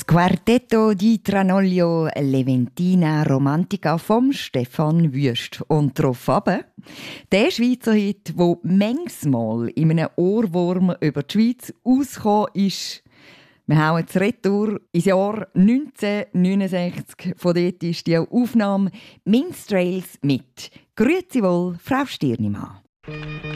Quartetto di Tranoglio Leventina Romantica vom Stefan Wüst. Und darauf runter, der Schweizer Hit, der manchmal in einem Ohrwurm über die Schweiz ausgekommen ist. Wir hauen jetzt retour ins Jahr 1969. Von dort ist die Aufnahme «Minstrels» mit «Grüezi wohl, Frau Stirnimann».